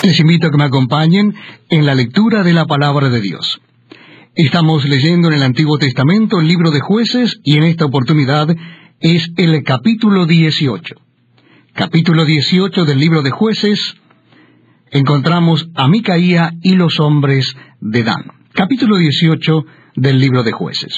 Les invito a que me acompañen en la lectura de la palabra de Dios. Estamos leyendo en el Antiguo Testamento el libro de Jueces y en esta oportunidad es el capítulo 18. Capítulo 18 del libro de Jueces, encontramos a Micaía y los hombres de Dan. Capítulo 18 del libro de Jueces.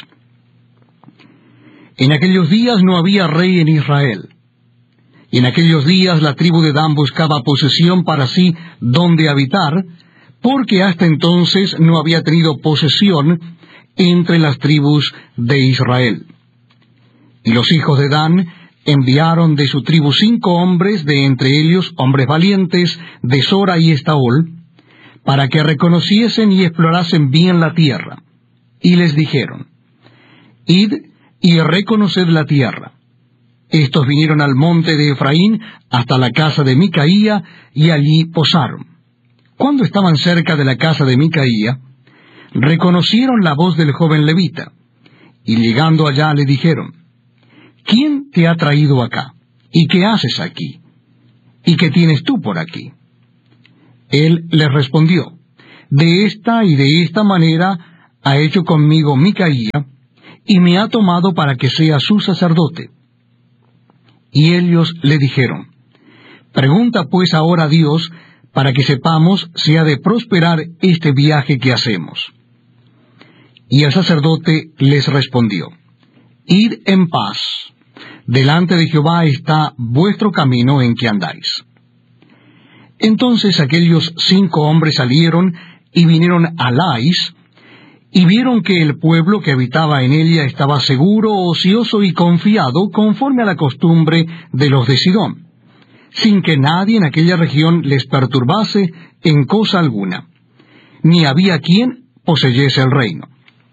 En aquellos días no había rey en Israel. Y en aquellos días la tribu de Dan buscaba posesión para sí donde habitar, porque hasta entonces no había tenido posesión entre las tribus de Israel. Y los hijos de Dan enviaron de su tribu 5 hombres, de entre ellos hombres valientes, de Sora y Estaol, para que reconociesen y explorasen bien la tierra. Y les dijeron: Id y reconoced la tierra. Estos vinieron al monte de Efraín hasta la casa de Micaía, y allí posaron. Cuando estaban cerca de la casa de Micaía, reconocieron la voz del joven levita, y llegando allá le dijeron: ¿Quién te ha traído acá? ¿Y qué haces aquí? ¿Y qué tienes tú por aquí? Él les respondió: De esta y de esta manera ha hecho conmigo Micaía, y me ha tomado para que sea su sacerdote. Y ellos le dijeron: Pregunta pues ahora a Dios, para que sepamos si ha de prosperar este viaje que hacemos. Y el sacerdote les respondió: Id en paz, delante de Jehová está vuestro camino en que andáis. Entonces aquellos 5 hombres salieron y vinieron a Lais, y vieron que el pueblo que habitaba en ella estaba seguro, ocioso y confiado, conforme a la costumbre de los de Sidón, sin que nadie en aquella región les perturbase en cosa alguna, ni había quien poseyese el reino.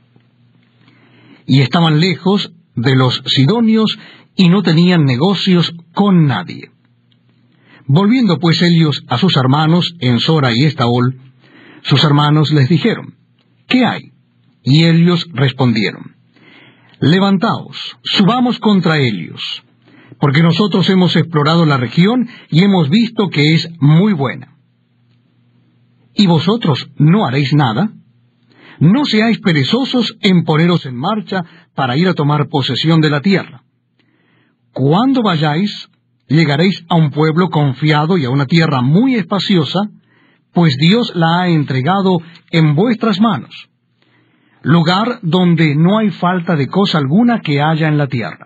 Y estaban lejos de los sidonios, y no tenían negocios con nadie. Volviendo pues ellos a sus hermanos en Sora y Estaol, sus hermanos les dijeron: ¿Qué hay? Y ellos respondieron: Levantaos, subamos contra ellos, porque nosotros hemos explorado la región y hemos visto que es muy buena. ¿Y vosotros no haréis nada? No seáis perezosos en poneros en marcha para ir a tomar posesión de la tierra. Cuando vayáis, llegaréis a un pueblo confiado y a una tierra muy espaciosa, pues Dios la ha entregado en vuestras manos, lugar donde no hay falta de cosa alguna que haya en la tierra.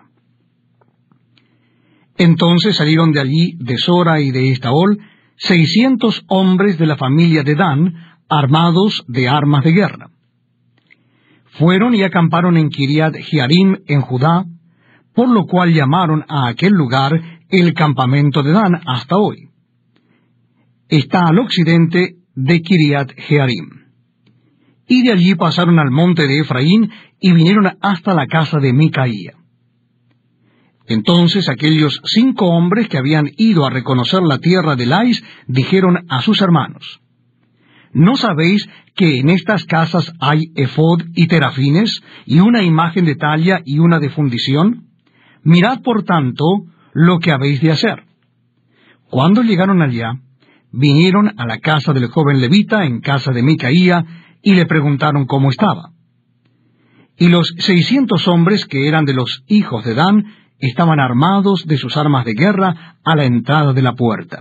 Entonces salieron de allí, de Sora y de Estaol, 600 hombres de la familia de Dan, armados de armas de guerra. Fueron y acamparon en Kiriat Jearim, en Judá, por lo cual llamaron a aquel lugar el campamento de Dan hasta hoy. Está al occidente de Kiriat Jearim. Y de allí pasaron al monte de Efraín y vinieron hasta la casa de Micaía. Entonces aquellos 5 hombres que habían ido a reconocer la tierra de Lais dijeron a sus hermanos: ¿No sabéis que en estas casas hay efod y terafines, y una imagen de talla y una de fundición? Mirad por tanto lo que habéis de hacer. Cuando llegaron allá, vinieron a la casa del joven levita en casa de Micaía, y le preguntaron cómo estaba. Y los 600 hombres que eran de los hijos de Dan estaban armados de sus armas de guerra a la entrada de la puerta.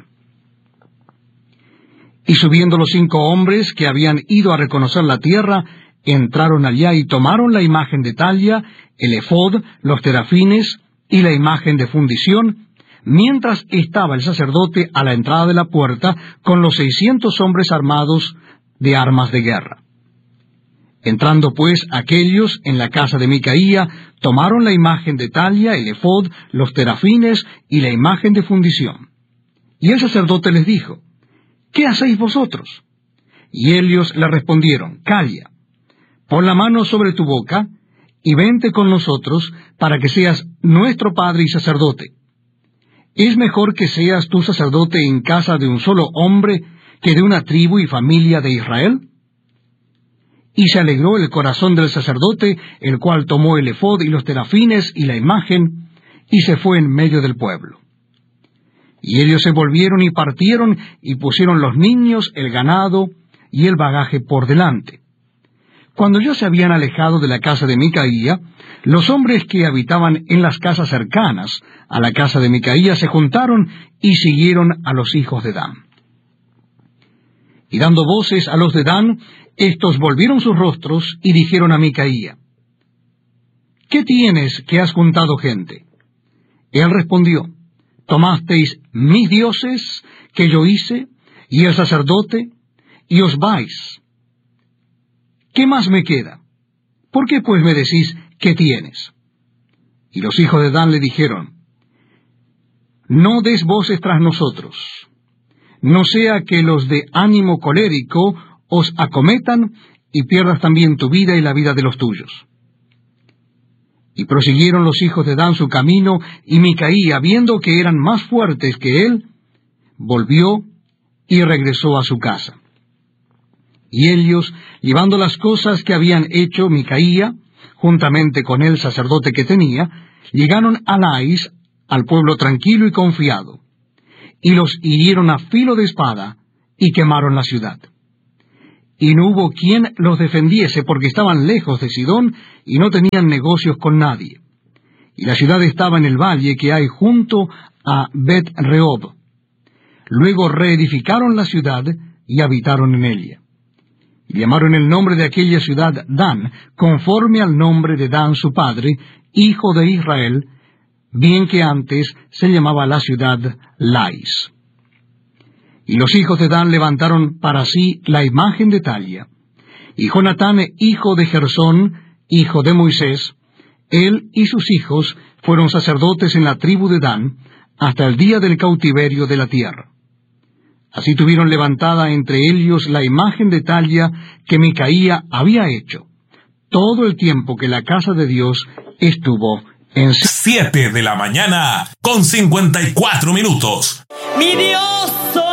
Y subiendo los 5 hombres que habían ido a reconocer la tierra, entraron allá y tomaron la imagen de talla, el efod, los terafines y la imagen de fundición, mientras estaba el sacerdote a la entrada de la puerta con los 600 hombres armados de armas de guerra. Entrando pues aquellos en la casa de Micaía, tomaron la imagen de talla, el efod, los terafines y la imagen de fundición. Y el sacerdote les dijo: ¿Qué hacéis vosotros? Y ellos le respondieron: Calla, pon la mano sobre tu boca, y vente con nosotros, para que seas nuestro padre y sacerdote. ¿Es mejor que seas tú sacerdote en casa de un solo hombre, que de una tribu y familia de Israel? Y se alegró el corazón del sacerdote, el cual tomó el efod y los terafines y la imagen, y se fue en medio del pueblo. Y ellos se volvieron y partieron y pusieron los niños, el ganado y el bagaje por delante. Cuando ya se habían alejado de la casa de Micaía, los hombres que habitaban en las casas cercanas a la casa de Micaía se juntaron y siguieron a los hijos de Dan. Y dando voces a los de Dan, estos volvieron sus rostros y dijeron a Micaía: ¿Qué tienes que has juntado gente? Él respondió: Tomasteis mis dioses que yo hice, y el sacerdote, y os vais. ¿Qué más me queda? ¿Por qué pues me decís qué tienes? Y los hijos de Dan le dijeron: No des voces tras nosotros, no sea que los de ánimo colérico os acometan y pierdas también tu vida y la vida de los tuyos. Y prosiguieron los hijos de Dan su camino, y Micaía, viendo que eran más fuertes que él, volvió y regresó a su casa. Y ellos, llevando las cosas que habían hecho Micaía, juntamente con el sacerdote que tenía, llegaron a Lais, al pueblo tranquilo y confiado, y los hirieron a filo de espada, y quemaron la ciudad. Y no hubo quien los defendiese, porque estaban lejos de Sidón, y no tenían negocios con nadie. Y la ciudad estaba en el valle que hay junto a Bet-Rehob. Luego reedificaron la ciudad, y habitaron en ella. Y llamaron el nombre de aquella ciudad Dan, conforme al nombre de Dan su padre, hijo de Israel, bien que antes se llamaba la ciudad Lais. Y los hijos de Dan levantaron para sí la imagen de Talia. Y Jonatán, hijo de Gersón, hijo de Moisés, él y sus hijos fueron sacerdotes en la tribu de Dan, hasta el día del cautiverio de la tierra. Así tuvieron levantada entre ellos la imagen de Talia que Micaía había hecho, todo el tiempo que la casa de Dios estuvo en 7 de la mañana con 54 minutos. Mi Dios